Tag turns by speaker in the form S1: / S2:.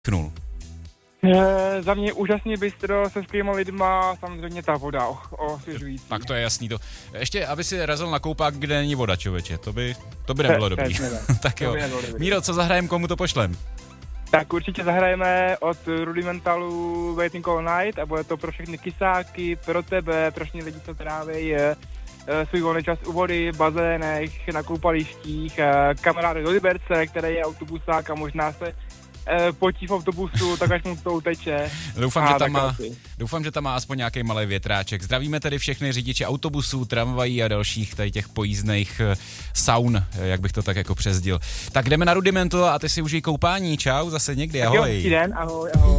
S1: Knul.
S2: Za mě úžasně bystro se skvělýma lidma, samozřejmě ta voda osvěžující.
S1: Tak to je jasný to. Ještě, aby si razil na koupák, kde není voda, člověče, to by nebylo dobrý. Tak jo. Míro, co zahrajem, komu to pošlem?
S2: Tak určitě zahrajeme od Rudimentalu Waiting All Night a bude to pro všechny kysáky, pro tebe, pro všechny lidi, co tráví svůj volný čas u vody, bazénech, na koupalištích, kamarády do Liberce, který je autobusák a možná se potí v autobusu, tak až mu to uteče.
S1: Doufám, že tam má aspoň nějaký malý větráček. Zdravíme tedy všechny řidiče autobusů, tramvají a dalších tady těch pojízdných saun, jak bych to tak jako přezdil. Tak jdeme na Rudimento a ty si užij koupání. Čau, zase někdy, ahoj.
S2: Tak jo, den, ahoj.